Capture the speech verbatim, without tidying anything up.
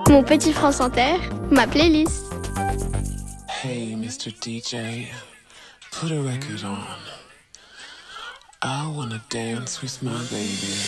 Mon petit France Inter, ma playlist. Hey, mister D J, put a record on. I wanna dance with my baby.